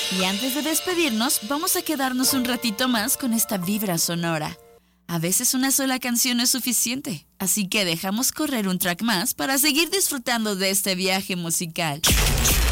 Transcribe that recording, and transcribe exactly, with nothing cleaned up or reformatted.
Y antes de despedirnos, vamos a quedarnos un ratito más con esta vibra sonora. A veces una sola canción es suficiente, así que dejamos correr un track más para seguir disfrutando de este viaje musical.